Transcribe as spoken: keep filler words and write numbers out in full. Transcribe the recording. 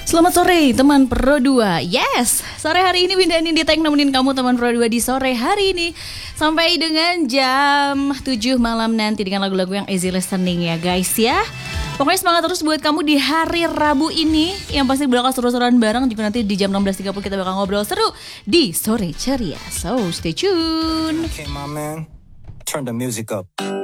Selamat sore teman Pro dua. Yes, sore hari ini Winda Nindi Tank nemenin kamu teman Pro dua di sore hari ini sampai dengan jam tujuh malam nanti dengan lagu-lagu yang easy listening ya guys ya. Pokoknya semangat terus buat kamu di hari Rabu ini yang pasti bakal seru-seruan bareng juga nanti di jam enam belas tiga puluh kita bakal ngobrol seru di Sore Ceria. So stay tune. Okay, my man. Turn the music up.